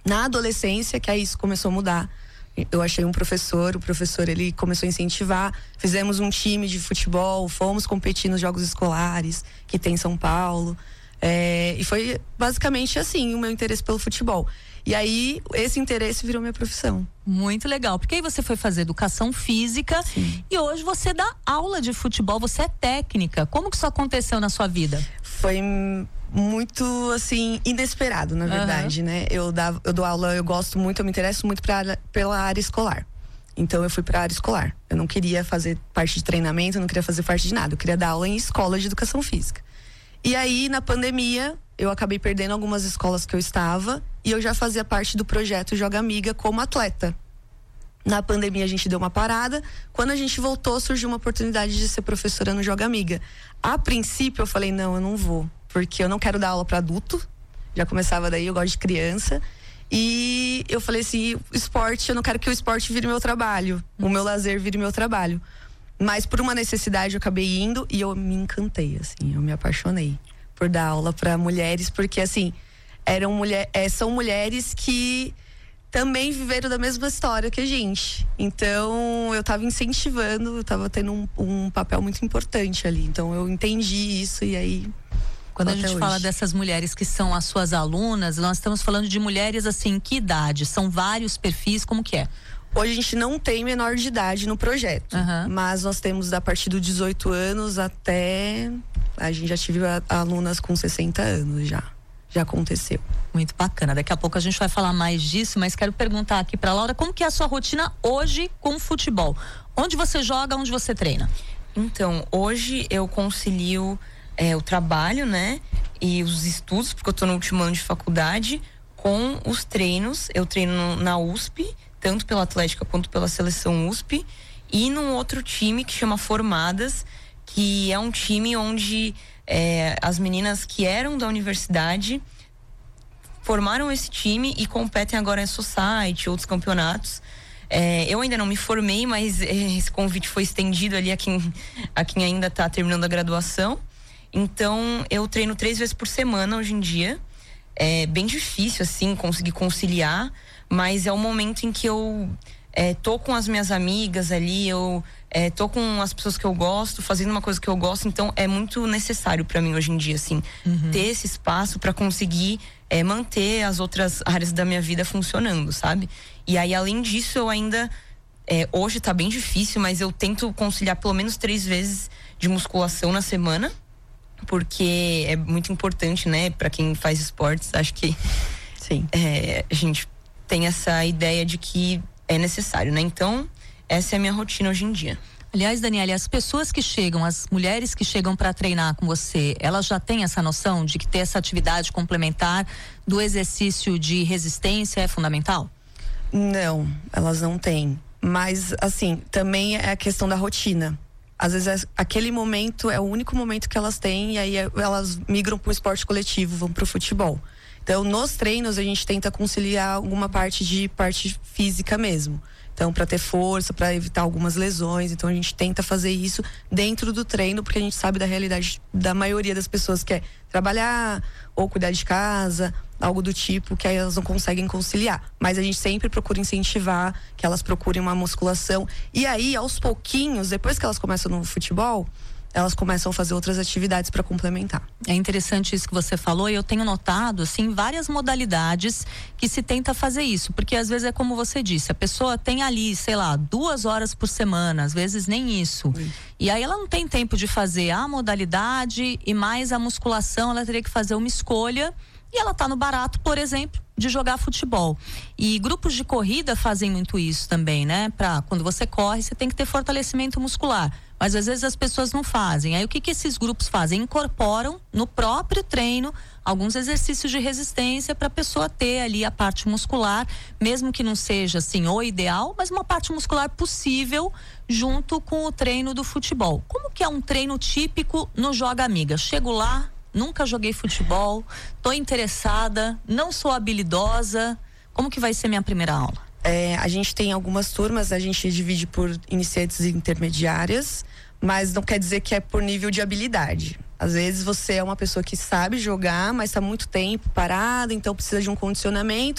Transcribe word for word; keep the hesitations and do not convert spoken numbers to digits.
Na adolescência, que aí isso começou a mudar. Eu achei um professor, o professor ele começou a incentivar, fizemos um time de futebol, fomos competir nos jogos escolares que tem em São Paulo, é, e foi basicamente assim o meu interesse pelo futebol. E aí esse interesse virou minha profissão. Muito legal, porque aí você foi fazer educação física. Sim. E hoje você dá aula de futebol, você é técnica. Como que isso aconteceu na sua vida? Foi muito, assim, inesperado, na verdade, uhum. né? Eu, dava, eu dou aula, eu gosto muito, eu me interesso muito pra, pela área escolar. Então eu fui pra área escolar. Eu não queria fazer parte de treinamento, eu não queria fazer parte de nada. Eu queria dar aula em escola de educação física. E aí, na pandemia, eu acabei perdendo algumas escolas que eu estava e eu já fazia parte do projeto Joga Amiga como atleta. Na pandemia a gente deu uma parada. Quando a gente voltou, surgiu uma oportunidade de ser professora no Joga Amiga. A princípio eu falei, não, eu não vou, porque eu não quero dar aula para adulto. Já começava daí, eu gosto de criança. E eu falei assim, esporte, eu não quero que o esporte vire meu trabalho, o meu lazer vire meu trabalho. Mas por uma necessidade eu acabei indo e eu me encantei, assim, eu me apaixonei por dar aula para mulheres, porque assim, eram mulher, é, são mulheres que também viveram da mesma história que a gente. Então eu tava incentivando, eu tava tendo um, um papel muito importante ali. Então eu entendi isso e aí... Quando a gente fala dessas mulheres que são as suas alunas, nós estamos falando de mulheres assim, que idade? São vários perfis, como que é? Hoje a gente não tem menor de idade no projeto, uhum. mas nós temos a partir dos dezoito anos até... A gente já tive alunas com sessenta anos já. Já aconteceu. Muito bacana. Daqui a pouco a gente vai falar mais disso, mas quero perguntar aqui pra Laura, como que é a sua rotina hoje com o futebol? Onde você joga, onde você treina? Então, hoje eu concilio é, o trabalho, né? E os estudos, porque eu tô no último ano de faculdade, com os treinos. Eu treino na U S P, tanto pela Atlética quanto pela Seleção U S P, e num outro time que chama Formadas, que é um time onde é, as meninas que eram da universidade formaram esse time e competem agora em society, outros campeonatos. É, eu ainda não me formei, mas esse convite foi estendido ali a quem, a quem ainda está terminando a graduação. Então eu treino três vezes por semana hoje em dia. É bem difícil assim conseguir conciliar, mas é o momento em que eu é, tô com as minhas amigas ali, eu é, tô com as pessoas que eu gosto, fazendo uma coisa que eu gosto, então é muito necessário para mim hoje em dia, assim, uhum. ter esse espaço para conseguir é, manter as outras áreas da minha vida funcionando, sabe? E aí, além disso, eu ainda, é, hoje tá bem difícil, mas eu tento conciliar pelo menos três vezes de musculação na semana, porque é muito importante, né, para quem faz esportes, acho que sim, é, a gente tem essa ideia de que é necessário, né? Então, essa é a minha rotina hoje em dia. Aliás, Daniela, as pessoas que chegam, as mulheres que chegam para treinar com você, elas já têm essa noção de que ter essa atividade complementar do exercício de resistência é fundamental? Não, elas não têm. Mas, assim, também é a questão da rotina. Às vezes, aquele momento é o único momento que elas têm e aí elas migram para o esporte coletivo, vão para o futebol. Então, nos treinos, a gente tenta conciliar alguma parte de parte física mesmo. Então, para ter força, para evitar algumas lesões. Então, a gente tenta fazer isso dentro do treino, porque a gente sabe da realidade da maioria das pessoas que é trabalhar ou cuidar de casa, algo do tipo, que aí elas não conseguem conciliar. Mas a gente sempre procura incentivar que elas procurem uma musculação. E aí, aos pouquinhos, depois que elas começam no futebol, elas começam a fazer outras atividades para complementar. É interessante isso que você falou, e eu tenho notado, assim, várias modalidades que se tenta fazer isso, porque às vezes é como você disse, a pessoa tem ali, sei lá, duas horas por semana, às vezes nem isso. Sim. E aí ela não tem tempo de fazer a modalidade e mais a musculação, ela teria que fazer uma escolha, e ela tá no barato, por exemplo, de jogar futebol. E grupos de corrida fazem muito isso também, né? Pra quando você corre, você tem que ter fortalecimento muscular. Mas às vezes as pessoas não fazem. Aí o que que esses grupos fazem? Incorporam no próprio treino alguns exercícios de resistência para a pessoa ter ali a parte muscular, mesmo que não seja assim o ideal, mas uma parte muscular possível junto com o treino do futebol. Como que é um treino típico no Joga Amiga? Chego lá, nunca joguei futebol, tô interessada, não sou habilidosa. Como que vai ser minha primeira aula? É, a gente tem algumas turmas, a gente divide por iniciantes e intermediárias, mas não quer dizer que é por nível de habilidade. Às vezes você é uma pessoa que sabe jogar, mas está muito tempo parada, então precisa de um condicionamento.